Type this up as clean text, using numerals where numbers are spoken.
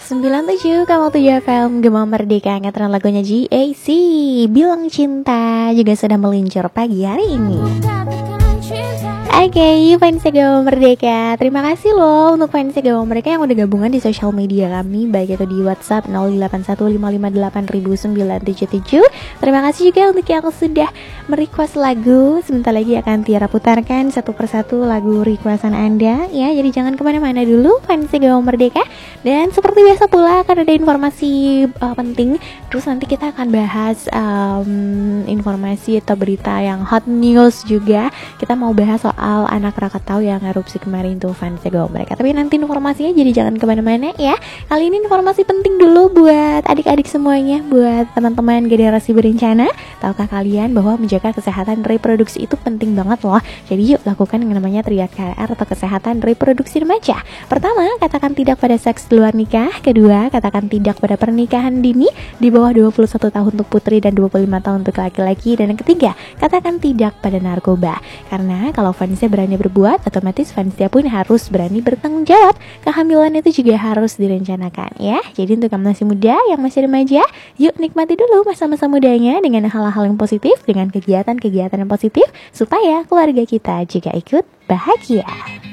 97,7 FM Gema Merdeka, angkatan lagunya GAC Bilang Cinta juga sudah meluncur pagi hari ini. Oke, fans Gema Merdeka, terima kasih loh untuk fans Gema Merdeka yang udah gabungan di sosial media kami, baik itu di WhatsApp 0815588977. Terima kasih juga untuk yang sudah merequest lagu. Sebentar lagi akan Tiara putarkan satu persatu lagu requestan Anda ya. Jadi jangan kemana-mana dulu fans Gema Merdeka. Dan seperti biasa pula akan ada informasi penting. Terus nanti kita akan bahas informasi atau berita yang hot news juga. Kita mau bahas soal anak Krakatau yang erupsi kemarin tuh fans Gema Merdeka. Tapi nanti informasinya, jadi jangan kemana-mana ya. Kali ini informasi penting dulu buat adik-adik semuanya, buat teman-teman generasi berencana. Tahukah kalian bahwa menjaga kesehatan reproduksi itu penting banget loh. Jadi yuk lakukan yang namanya triad KR atau kesehatan reproduksi remaja. Pertama, katakan tidak pada seks di luar nikah. Kedua, katakan tidak pada pernikahan dini di bawah 21 tahun untuk putri dan 25 tahun untuk laki-laki. Dan yang ketiga, katakan tidak pada narkoba. Karena kalau fansnya berani berbuat, otomatis fansnya pun harus berani bertanggung jawab. Kehamilan itu juga harus direncanakan ya. Jadi untuk kamu masih muda, yang masih remaja, yuk nikmati dulu masa-masa mudanya dengan hal-hal yang positif, dengan kegiatan-kegiatan yang positif, supaya keluarga kita juga ikut bahagia.